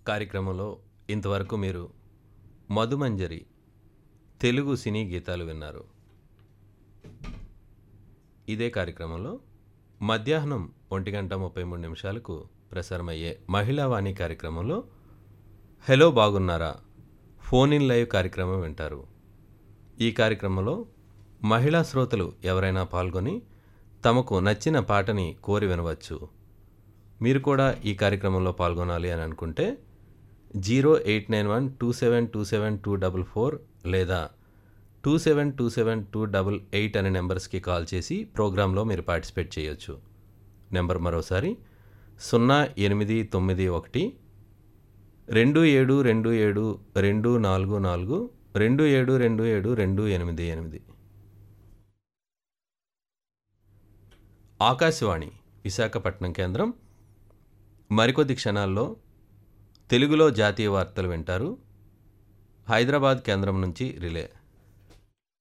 కార్యక్రమంలో ఇంతవరకు మీరు మధుమంజరి తెలుగు సినీ గీతాలు విన్నారు. ఇదే కార్యక్రమంలో మధ్యాహ్నం 1:33 ప్రసారమయ్యే మహిళావాణి కార్యక్రమంలో హలో బాగున్నారా ఫోన్ ఇన్ లైవ్ కార్యక్రమం వింటారు. ఈ కార్యక్రమంలో మహిళా శ్రోతలు ఎవరైనా పాల్గొని తమకు నచ్చిన పాటని కోరి వినవచ్చు. మీరు కూడా ఈ కార్యక్రమంలో పాల్గొనాలి అని అనుకుంటే 0891272724 లేదా 272728 అనే నెంబర్స్కి కాల్ చేసి ప్రోగ్రాంలో మీరు పార్టిసిపేట్ చేయొచ్చు. నెంబర్ మరోసారి 0891 2727 244 2727 ఆకాశవాణి విశాఖపట్నం కేంద్రం. మరికొద్ది క్షణాల్లో తెలుగులో జాతీయ వార్తలు వింటారు. హైదరాబాద్ కేంద్రం నుంచి రిలే.